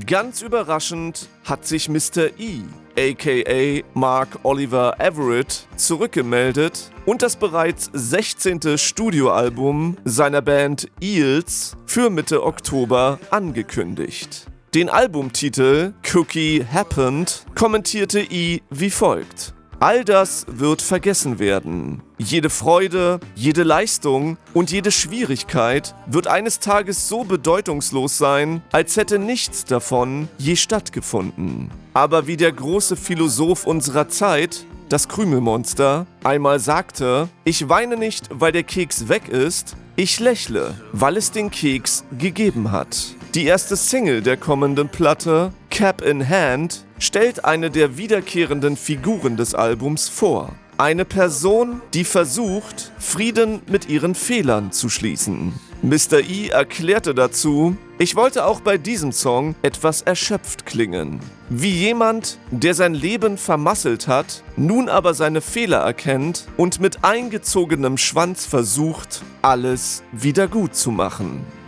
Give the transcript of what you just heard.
Ganz überraschend hat sich Mr. E, aka Mark Oliver Everett, zurückgemeldet und das bereits 16. Studioalbum seiner Band Eels für Mitte Oktober angekündigt. Den Albumtitel Cookie Happened kommentierte E wie folgt: All das wird vergessen werden. Jede Freude, jede Leistung und jede Schwierigkeit wird eines Tages so bedeutungslos sein, als hätte nichts davon je stattgefunden. Aber wie der große Philosoph unserer Zeit, das Krümelmonster, einmal sagte: Ich weine nicht, weil der Keks weg ist, ich lächle, weil es den Keks gegeben hat. Die erste Single der kommenden Platte, Cap in Hand, stellt eine der wiederkehrenden Figuren des Albums vor. Eine Person, die versucht, Frieden mit ihren Fehlern zu schließen. Mr. E erklärte dazu: Ich wollte auch bei diesem Song etwas erschöpft klingen. Wie jemand, der sein Leben vermasselt hat, nun aber seine Fehler erkennt und mit eingezogenem Schwanz versucht, alles wieder gut zu machen.